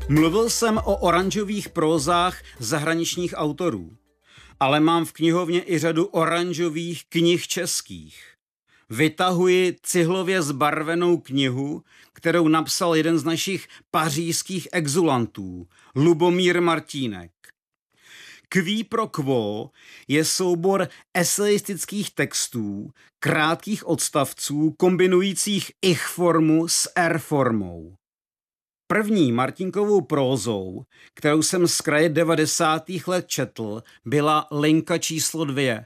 Mluvil jsem o oranžových prózách zahraničních autorů, ale mám v knihovně i řadu oranžových knih českých. Vytahuji cihlově zbarvenou knihu, kterou napsal jeden z našich pařížských exulantů, Lubomír Martínek. Qui pro quo je soubor esejistických textů, krátkých odstavců kombinujících ich formu s R formou. První Martínkovou prózou, kterou jsem z kraje 90. let četl, byla Linka číslo 2.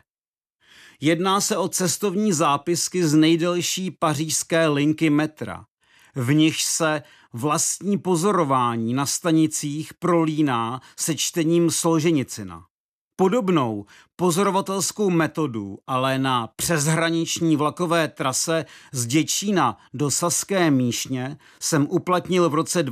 Jedná se o cestovní zápisky z nejdelší pařížské linky metra. V nichž se vlastní pozorování na stanicích prolíná se čtením Solženicina. Podobnou pozorovatelskou metodu, ale na přeshraniční vlakové trase z Děčína do Saské Míšně, jsem uplatnil v roce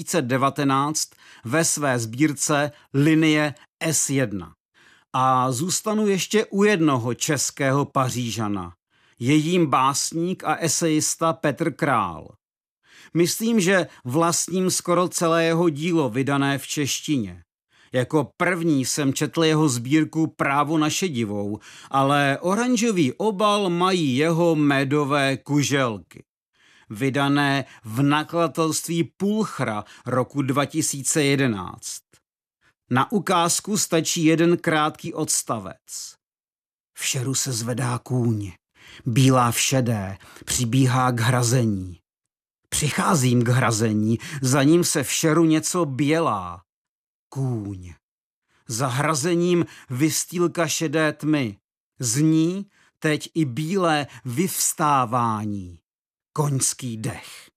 2019 ve své sbírce Linie S1. A zůstanu ještě u jednoho českého Pařížana. Je jím básník a esejista Petr Král. Myslím, že vlastním skoro celé jeho dílo vydané v češtině. Jako první jsem četl jeho sbírku Právo na šedivou, ale oranžový obal mají jeho Medové kuželky. Vydané v nakladatelství Pulchra roku 2011. Na ukázku stačí jeden krátký odstavec. V šeru se zvedá kůň, bílá v šedé, přibíhá k hrazení. Přicházím k hrazení, za ním se v šeru něco bělá. Kůň. Za hrazením vystýlka šedé tmy. Z ní teď i bílé vyvstávání. Koňský dech.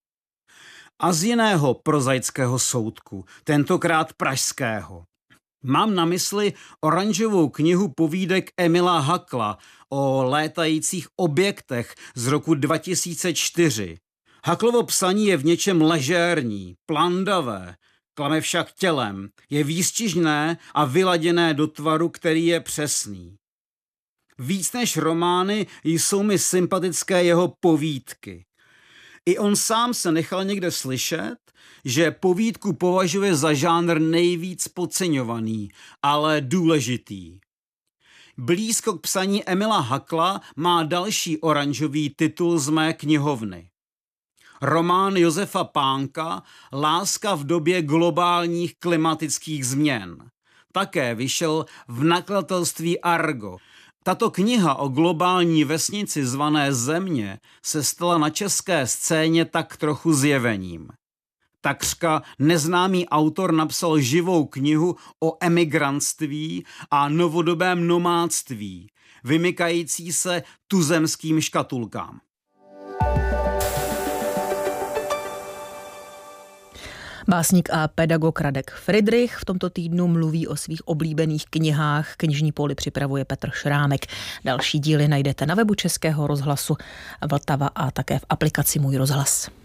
A z jiného prozaického soudku, tentokrát pražského. Mám na mysli oranžovou knihu povídek Emila Hackla o létajících objektech z roku 2004. Hacklovo psaní je v něčem ležérní, plandavé, klame však tělem, je výstižné a vyladěné do tvaru, který je přesný. Víc než romány jsou mi sympatické jeho povídky. I on sám se nechal někde slyšet, že povídku považuje za žánr nejvíc podceňovaný, ale důležitý. Blízko k psaní Emila Hackla má další oranžový titul z mé knihovny. Román Josefa Pánka Láska v době globálních klimatických změn. Také vyšel v nakladatelství Argo. Tato kniha o globální vesnici zvané Země se stala na české scéně tak trochu zjevením. Takřka neznámý autor napsal živou knihu o emigrantství a novodobém nomádství, vymykající se tuzemským škatulkám. Básník a pedagog Radek Fridrich v tomto týdnu mluví o svých oblíbených knihách. Knižní poli připravuje Petr Šrámek. Další díly najdete na webu Českého rozhlasu Vltava a také v aplikaci Můj rozhlas.